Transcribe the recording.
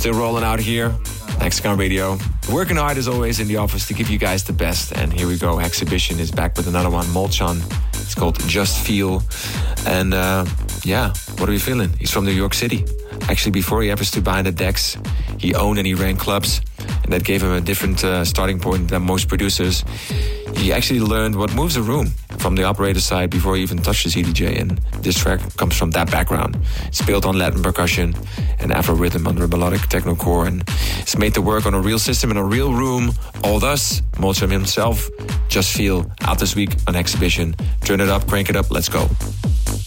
Still rolling out here. Hexagon Radio. Working hard as always in the office to give you guys the best. And here we go. Exhibition is back with another one. Molchan. It's called Just Feel. And what are we feeling? He's from New York City. Actually, before he ever stood behind the decks, he owned and he ran clubs. And that gave him a different starting point than most producers. He actually learned what moves a room from the operator side before he even touched the CDJ. And this track comes from that background. It's built on Latin percussion and Afro rhythm under a melodic techno core. And it's made to work on a real system in a real room. All thus, Molchan himself, Just Feel, out this week on Exhibition. Turn it up, crank it up, let's go.